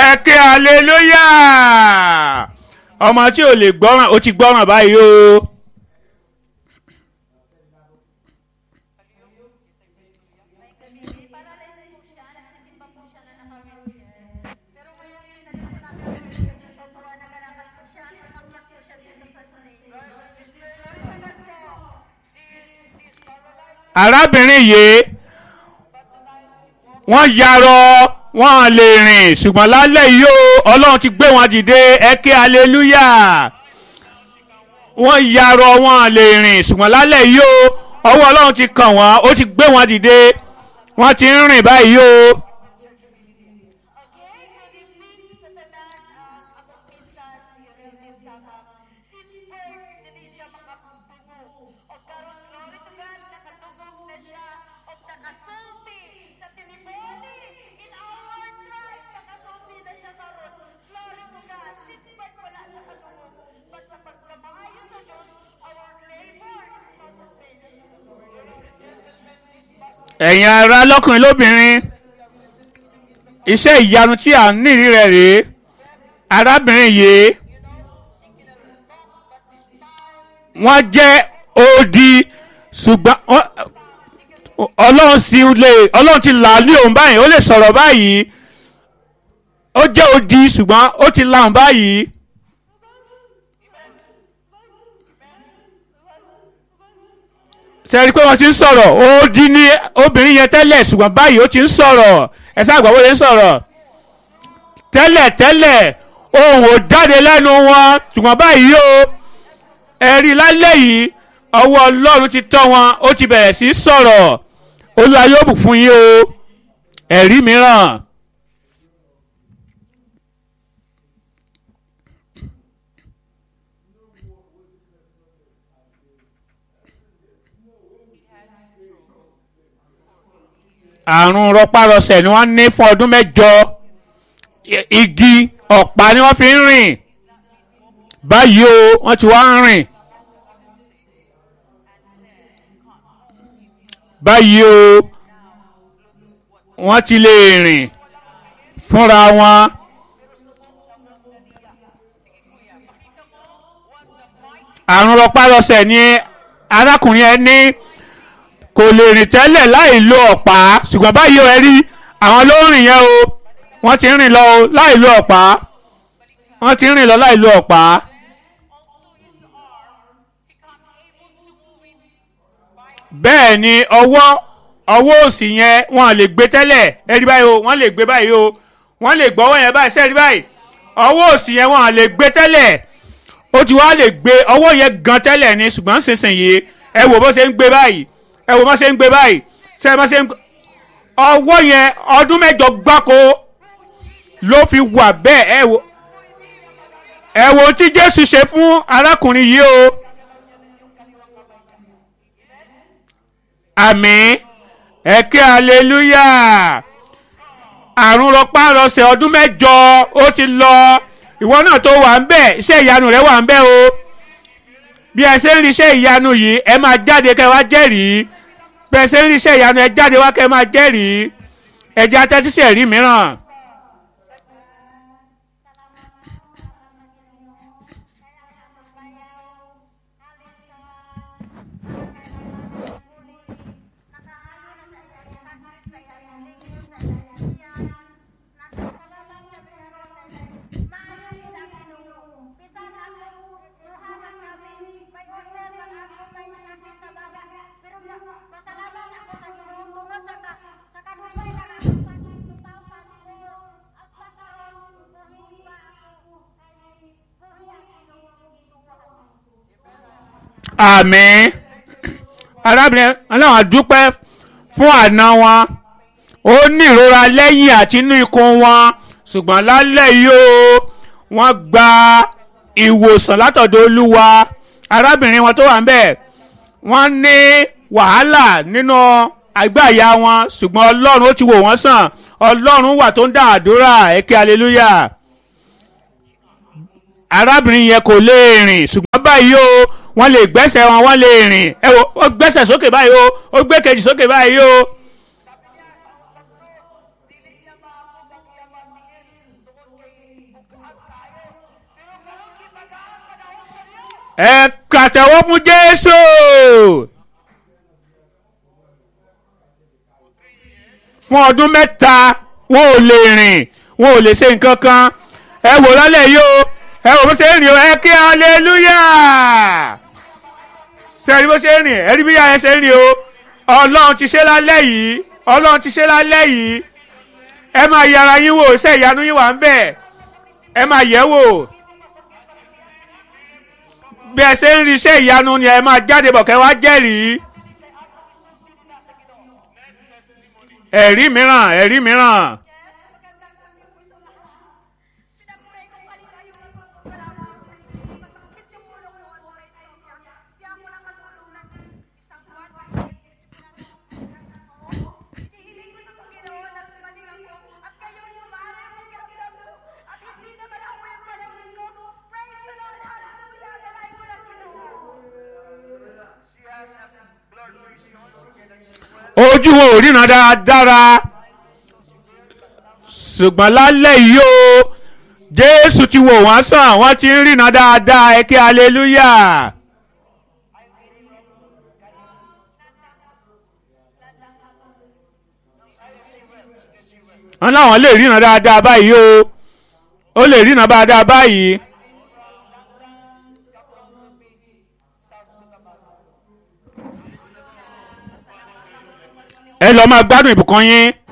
ẹ ké hallelujah. ọmọ tí ò lè gbọ́ràn ó ti gbọ́ràn báyìí o. arábìnrin yìí wọ́n yarọ wọ́n lè rìn ṣùgbọ́n lálẹ́ yìí o ọlọ́run ti gbé wọn dìde ẹ ké hallelujah. wọ́n yarọ wọ́n lè rìn ṣùgbọ́n lálẹ́ yìí o ọwọ́ ọlọ́run ti kàn wọ́n ó ti gbé wọn dìde wọ́n ti ń rìn báyìí o. ẹ̀yin ará lọ́kùnrin lóbìnrin iṣẹ́ ìyanu tí à ń nírí rẹ̀ rèé arábìnrin yìí wọ́n jẹ́ odi ṣùgbọ́n ọlọ́run ti là á ní òun báyìí ó lè sọ̀rọ̀ báyìí ó jẹ́ odi ṣùgbọ́n ó ti là òun báyìí. sẹ́ni pé wọ́n ti ń sọ̀rọ̀ ó di ní obìnrin yẹn tẹ́lẹ̀ ṣùgbọ́n báyìí ó ti ń sọ̀rọ̀ ẹ̀sẹ̀ àgbàwọ́ lè ń sọ̀rọ̀ tẹ́lẹ̀ ohùn ò jáde lẹ́nu wọn ṣùgbọ́n báyìí o ẹ̀rí lálẹ́ yìí ọwọ́ ọlọ́run ti tọ́ wọn ó ti bẹ̀rẹ̀ sí sọ̀rọ̀ olúwa yóò bù fún yín o ẹ̀rí mìíràn. àrùn rọpárọsẹ̀ ni wọ́n ní fún ọdún 8 igi ọ̀pá ni wọ́n fi ń rìn báyìí o wọ́n ti wá ń rìn báyìí o wọ́n ti lè rìn fúnra wọn. àrùn rọpárọsẹ̀ ni arákùnrin ẹ ní kò lè rìn tẹ́lẹ̀ láì lo ọ̀pá ṣùgbọ́n báyìí ẹ rí àwọn ló ń rìn yẹn o wọ́n ti ń rìn lọ láì lo ọ̀pá wọ́n ti ń rìn lọ láì lo ọ̀pá. bẹ́ẹ̀ ni ọwọ́ òsì yẹn wọ́n lè gbé tẹ́lẹ̀ ẹ rí báyìí o wọ́n lè gbé báyìí o wọ́n lè gbọ́wọ́ yẹn báyìí sẹ́ẹ̀rí báyìí ọwọ́ òsì yẹn wọ́n lè gbé tẹ́lẹ̀ ó ti wá lè gbé ọwọ́ yẹn gan tẹ́lẹ̀ ni ṣùgbọ́n sísìnyí ẹ wò bó ṣe ń gbé báyìí ẹ wò bó ṣe ń gbé báyìí ṣe bó ṣe ń ọwọ́ yẹn ọdún 8 gbáko ló fi wà bẹ́ẹ̀ ẹ wò tí Jésù ṣe fún arákùnrin yìí o àmín ẹ ké hallelujah. àrùn rọpárọsẹ̀ ọdún 8 ó ti lọ ìwọ náà tó wà ń bẹ̀ iṣẹ́ ìyanu rẹ wà ń bẹ̀ o bí ẹ ṣe ń rí iṣẹ́ ìyanu yìí ẹ máa jáde kẹ́ wá jẹ́rìí bí ẹ ṣe ń rí iṣẹ́ ìyanu ẹ jáde wá kẹ́ máa jẹ́rìí ẹ jẹ́ atẹ́tíṣẹ́ rí mìíràn. àmín arábìnrin aláwọn dúpẹ́ fún àna wọn ó ní ìrora lẹ́yìn àti inú ikùn wọn ṣùgbọ́n lálẹ́ yìí o wọ́n gba ìwòsàn látọ̀dọ̀ Olúwa arábìnrin wọn tó wà ń bẹ̀ wọ́n ní wàhálà nínú àgbáyà wọn ṣùgbọ́n Ọlọ́run ó ti wò wọ́n sàn Ọlọ́run wà tó ń dá àdúrà ẹ ké hallelujah. arábìnrin yẹn kò lè rìn ṣùgbọ́n báyìí o wọ́n lè gbẹ́sẹ̀ wọn wọ́n lè rìn ẹ wo ó gbẹ́sẹ̀ sókè báyìí o ó gbé kejì sókè báyìí o. ẹ kàtẹ́wọ́ fún Jésù. fún ọdún mẹ́ta wọn ò lè rìn wọn ò lè ṣe nǹkan kan ẹ wò lálẹ́ yìí o ẹ wò bó ṣe ń rìn o ẹ kí hallelujah sẹ́ẹ̀rí bó ṣe ń rìn ẹ rí bí yára ẹ ṣe ń rìn o ọlọ́run ti ṣe lálẹ́ yìí ọlọ́run ti ṣe lálẹ́ yìí ẹ máa yẹ ara yín wò iṣẹ́ ìyanu yín wà ń bẹ̀ ẹ máa yẹ̀ wò bí ẹ ṣe ń rí iṣẹ́ ìyanu ni ẹ máa jáde bọ̀ kẹ́ wá jẹ́rìí. ẹ̀rí mìíràn. ojú wo ò ríran dáradára ṣùgbọ́n lálẹ́ yìí o Jésù ti wò wọ́n sàn wọ́n ti ń ríran dáadáa ẹ kí hallelujah. wọ́n láwọn lè ríran dáadáa báyìí o ó lè ríran dáadáa báyìí. ẹ lọ máa gbádùn ìbùkún yín.